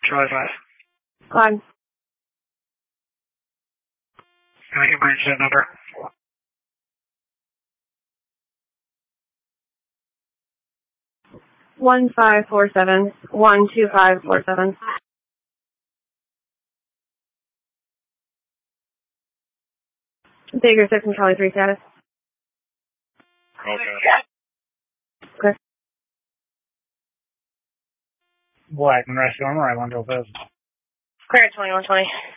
Charlie 5. Climb. Can I get my incident number? One 12547. Baker 6 and Charlie 3 status. Okay. Okay. Black and Rest Armor, I want to go first. Clear at 2120.